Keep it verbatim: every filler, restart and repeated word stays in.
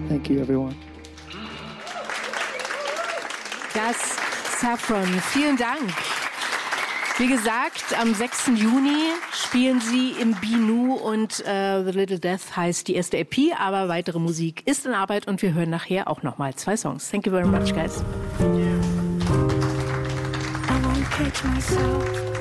Thank you, everyone. Das Saffron, vielen Dank. Wie gesagt, am sechsten Juni spielen sie im Binu und äh, The Little Death heißt die erste E P, aber weitere Musik ist in Arbeit und wir hören nachher auch nochmal zwei Songs. Thank you very much, guys. I won't catch myself.